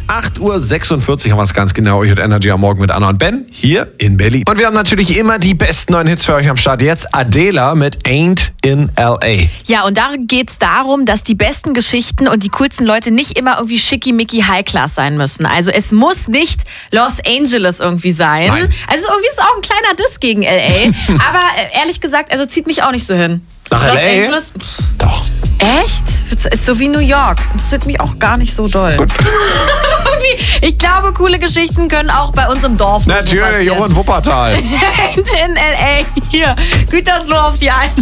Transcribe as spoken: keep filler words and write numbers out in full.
acht Uhr sechsundvierzig haben wir es ganz genau. Ich hört Energy am Morgen mit Anna und Ben hier in Berlin. Und wir haben natürlich immer die besten neuen Hits für euch am Start. Jetzt Adela mit Ain't in L A. Ja, und da geht es darum, dass die besten Geschichten und die coolsten Leute nicht immer irgendwie schickimicki High-Class sein müssen. Also es muss nicht Los Angeles irgendwie sein. Nein. Also irgendwie ist es auch ein kleiner Diss gegen L A. Aber äh, ehrlich gesagt, also zieht mich auch nicht so hin. Nach Los L A? Angeles? Doch. Echt? Ist so wie New York. Das interessiert mich auch gar nicht so doll. Ich glaube, coole Geschichten können auch bei uns im Dorf Natürlich, auch in Wuppertal. Ain't in L A. Hier, Gütersloh auf die eins.